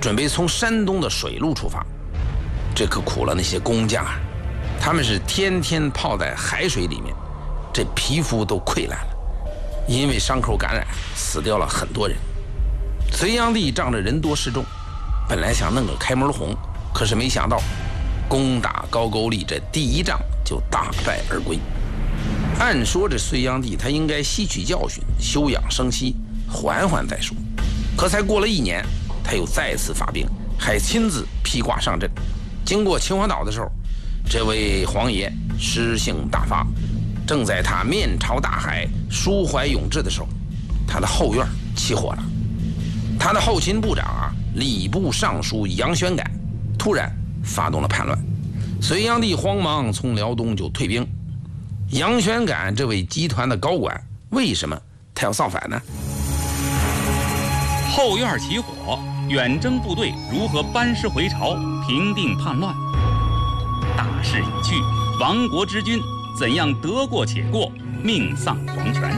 准备从山东的水路出发。这可苦了那些工匠啊，他们是天天泡在海水里面，这皮肤都溃烂了，因为伤口感染死掉了很多人。隋炀帝仗着人多势众，本来想弄个开门红，可是没想到攻打高句丽这第一仗就大败而归。按说这隋炀帝他应该吸取教训，休养生息，缓缓再说。可才过了1年，他又再次发兵，还亲自披挂上阵。经过秦皇岛的时候，这位皇爷诗兴大发，正在他面朝大海，抒怀咏志的时候，他的后院起火了。他的后勤部长啊，礼部尚书杨宣感突然发动了叛乱，隋炀帝慌忙从辽东就退兵。杨宣感这位集团的高管，为什么他要造反呢？ 后院起火，远征部队如何班师回朝，平定叛乱？大势已去，亡国之君怎样得过且过，命丧黄泉？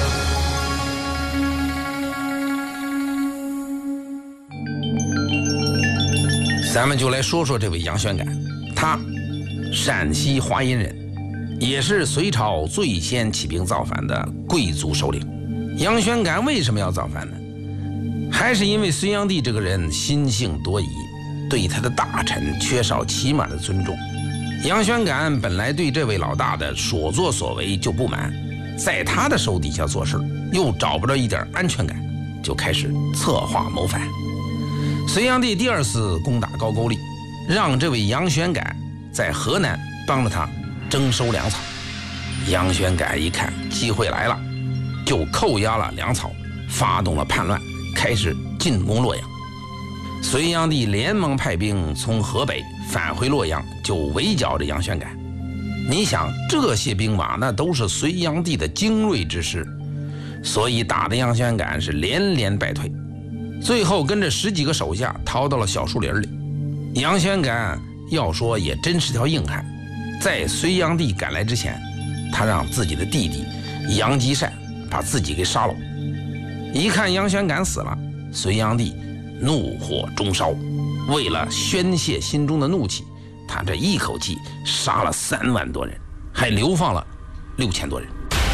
咱们就来说说这位杨宣感，他陕西华阴人，也是隋朝最先起兵造反的贵族首领。杨宣感为什么要造反呢？还是因为隋炀帝这个人心性多疑，对他的大臣缺少起码的尊重。杨宣感本来对这位老大的所作所为就不满，在他的手底下做事又找不着一点安全感，就开始策划谋反。隋炀帝第2次攻打高句丽，让这位杨宣感在河南帮着他征收粮草。杨宣感一看机会来了，就扣押了粮草，发动了叛乱，开始进攻洛阳。隋炀帝连忙派兵从河北返回洛阳，就围剿着杨宣感。你想，这些兵马那都是隋炀帝的精锐之师，所以打的杨宣感是连连败退，最后跟着10几个手下逃到了小树林里。杨宣感要说也真是条硬汉，在隋炀帝赶来之前，他让自己的弟弟杨吉善把自己给杀了。一看杨宣感死了，隋炀帝怒火中烧，为了宣泄心中的怒气，他这一口气杀了3万多人，还流放了6000多人。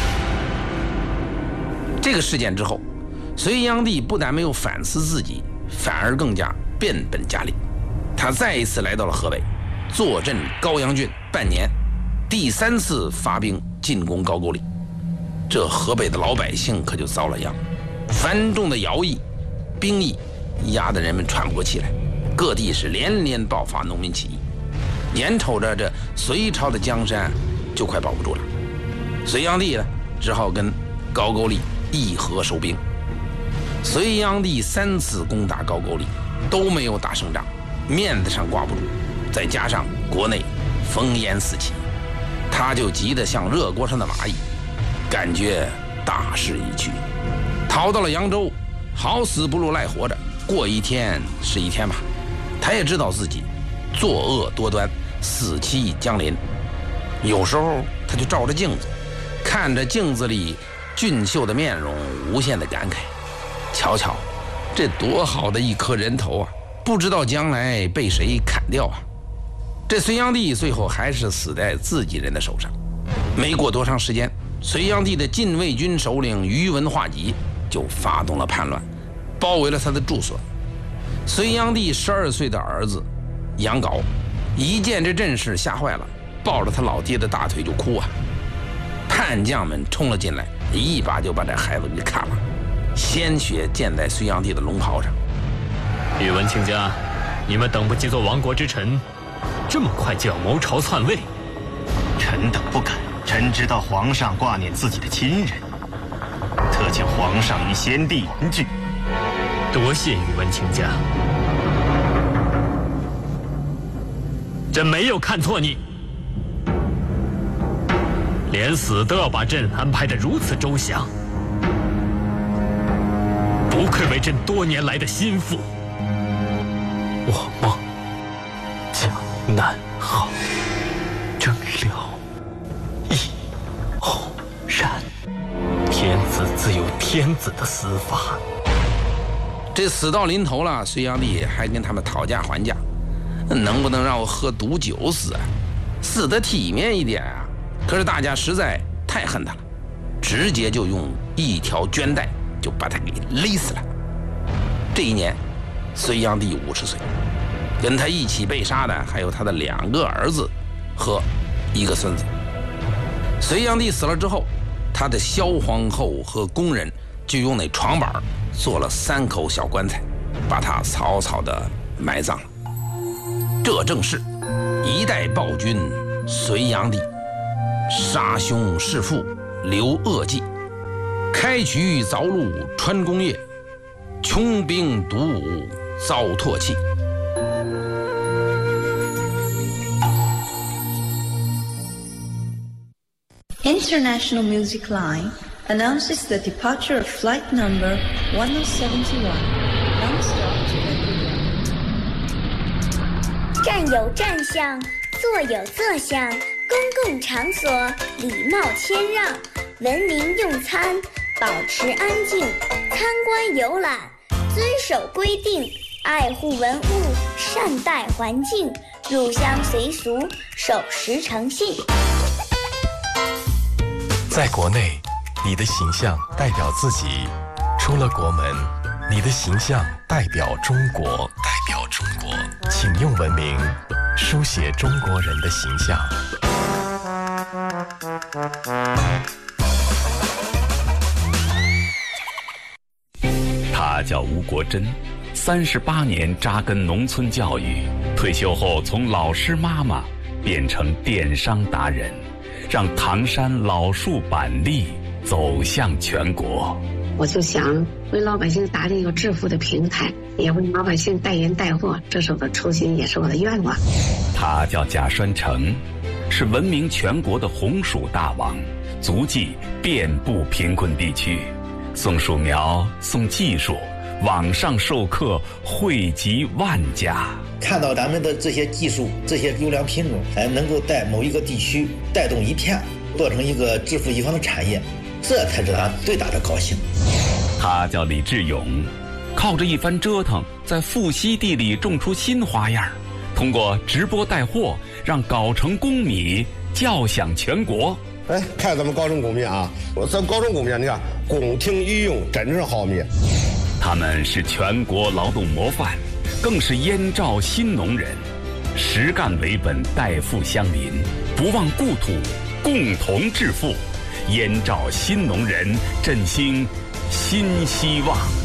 这个事件之后，隋炀帝不但没有反思自己，反而更加变本加厉。他再一次来到了河北，坐镇高阳郡半年，第3次发兵进攻高句丽。这河北的老百姓可就遭了殃，繁重的徭役、兵役压得人们喘不过气来，各地是连连爆发农民起义。眼瞅着这隋朝的江山就快保不住了，隋炀帝呢只好跟高句丽议和收兵。隋炀帝3次攻打高句丽都没有打胜仗，面子上挂不住，再加上国内烽烟四起，他就急得像热锅上的蚂蚁，感觉大势已去，逃到了扬州，好死不如赖活着，过一天是一天吧。他也知道自己作恶多端，死期将临，有时候他就照着镜子，看着镜子里俊秀的面容，无限的感慨，瞧瞧这多好的一颗人头啊，不知道将来被谁砍掉啊。这隋炀帝最后还是死在自己人的手上。没过多长时间，隋炀帝的禁卫军首领宇文化及就发动了叛乱，包围了他的住所。隋炀帝12岁的儿子杨镐一见这阵势吓坏了，抱着他老爹的大腿就哭啊。叛将们冲了进来，一把就把这孩子给砍了，鲜血溅在隋炀帝的龙袍上。 宇文卿家，你们等不及做亡国之臣，这么快就要谋朝篡位？ 臣等不敢，臣知道皇上挂念自己的亲人，特请皇上与先帝团聚。 多谢宇文卿家，朕没有看错你，连死都要把朕安排得如此周详，不愧为朕多年来的心腹。我梦江南好，正了一后然。天子自有天子的死法， 这死到临头了，隋炀帝还跟他们讨价还价，能不能让我喝毒酒死啊？死得体面一点啊！可是大家实在太恨他了，直接就用一条绢带就把他给勒死了。这一年，隋炀帝50岁，跟他一起被杀的还有他的2个儿子和1个孙子。隋炀帝死了之后，他的萧皇后和宫人就用那床板做了3口小棺材，把他草草的埋葬了。这正是一代暴君隋炀帝，杀兄弑父留恶迹，开渠凿路穿功业，穷兵黩武遭唾弃。 International Music Line announces the departure of flight number 1071, non-stop to Ecuador. 站有站相，坐有坐相，公共场所礼貌谦让，文明用餐，保持安静，参观游览，遵守规定，爱护文物，善待环境，入乡随俗，守时诚信。 在国内，你的形象代表自己；出了国门，你的形象代表中国。请用文明书写中国人的形象。 他叫吴国珍，38年扎根农村教育，退休后从老师妈妈变成电商达人，让唐山老树板栗走向全国。 我就想为老百姓打造一个致富的平台，也为老百姓代言带货，这是我的初心，也是我的愿望。 他叫贾栓成，是闻名全国的红薯大王，足迹遍布贫困地区，送树苗，送技术，网上授课惠及万家。 看到咱们的这些技术，这些优良品种，能够在某一个地区带动一片，做成一个致富一方的产业，这才是他最大的高兴。 他叫李志勇，靠着一番折腾，在富硒地里种出新花样，通过直播带货，让藁城公米叫响全国。 哎，看咱们藁城公米啊，咱藁城公米，你看宫廷御用，真是好米。 他们是全国劳动模范，更是燕赵新农人，实干为本，代富乡邻，不忘故土，共同致富。燕赵新农人振兴新希望。